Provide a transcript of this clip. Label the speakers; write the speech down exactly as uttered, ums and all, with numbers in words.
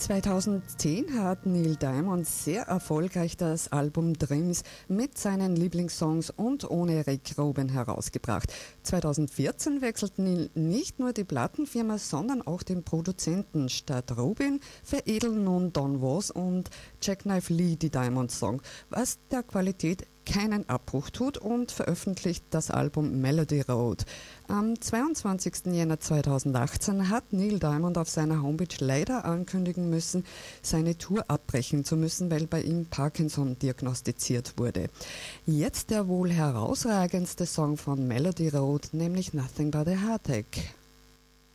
Speaker 1: zweitausendzehn hat Neil Diamond sehr erfolgreich das Album Dreams mit seinen Lieblingssongs und ohne Rick Rubin herausgebracht. zweitausendvierzehn wechselt Neil nicht nur die Plattenfirma, sondern auch den Produzenten. Statt Rubin veredeln nun Don Was und Jackknife Lee die Diamond-Song, was der Qualität keinen Abbruch tut, und veröffentlicht das Album Melody Road. Am zweiundzwanzigsten Jänner zweitausendachtzehn hat Neil Diamond auf seiner Homepage leider ankündigen müssen, seine Tour abbrechen zu müssen, weil bei ihm Parkinson diagnostiziert wurde. Jetzt der wohl herausragendste Song von Melody Road, nämlich Nothing But a Heartache.